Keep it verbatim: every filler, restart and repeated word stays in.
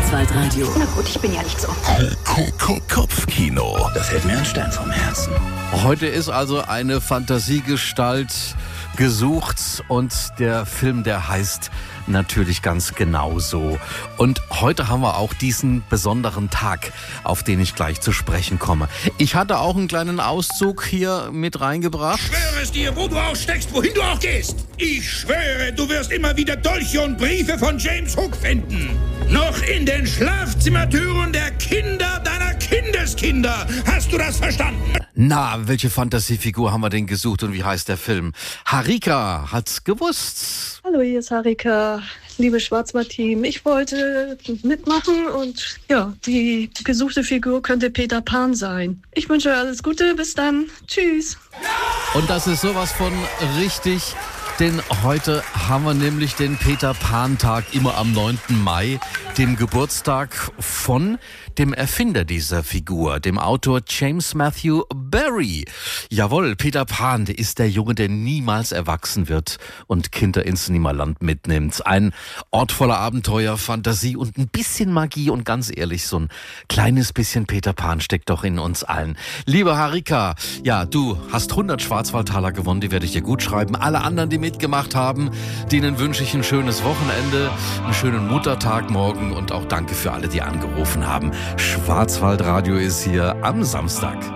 Schwarzwaldradio. Na gut, ich bin ja nicht so. Kopfkino. Da fällt mir ein Stein vom Herzen. Heute ist also eine Fantasiegestalt gesucht und der Film, der heißt natürlich ganz genauso. Und heute haben wir auch diesen besonderen Tag, auf den ich gleich zu sprechen komme. Ich hatte auch einen kleinen Auszug hier mit reingebracht. Ich schwöre es dir, wo du auch steckst, wohin du auch gehst. Ich schwöre, du wirst immer wieder Dolche und Briefe von James Hook finden. Noch in den Schlafzimmertüren der Kinder deiner Kindeskinder. Hast du das verstanden? Na, welche Fantasiefigur haben wir denn gesucht und wie heißt der Film? Harika hat's gewusst. Hallo, hier ist Harika, liebe Schwarzwald-Team. Ich wollte mitmachen und ja, die gesuchte Figur könnte Peter Pan sein. Ich wünsche euch alles Gute, bis dann. Tschüss. Und das ist sowas von richtig, denn heute haben wir nämlich den Peter Pan Tag immer am neunten Mai, dem Geburtstag von dem Erfinder dieser Figur, dem Autor James Matthew Barrie. Jawohl, Peter Pan ist der Junge, der niemals erwachsen wird und Kinder ins Niemerland mitnimmt. Ein Ort voller Abenteuer, Fantasie und ein bisschen Magie und ganz ehrlich, so ein kleines bisschen Peter Pan steckt doch in uns allen. Liebe Harika, ja, du hast hundert Schwarzwaldtaler gewonnen, die werde ich dir gut schreiben. Alle anderen, die mitgemacht haben, denen wünsche ich ein schönes Wochenende, einen schönen Muttertag morgen und auch danke für alle, die angerufen haben. Schwarzwaldradio ist hier am Samstag.